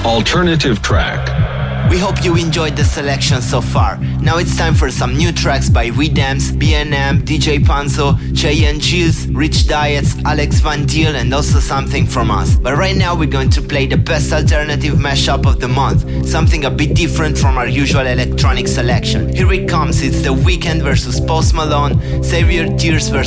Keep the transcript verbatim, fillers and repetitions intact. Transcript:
Alternative track. We hope you enjoyed the selection so far. Now it's time for some new tracks by Widams, B N M, D J Panzo, Cheyenne Gilles, Rich Diets, Alex Van Deel, and also something from us. But right now we're going to play the best alternative mashup of the month, something a bit different from our usual electronic selection. Here it comes, it's The Weeknd versus Post Malone, Xavier Tears versus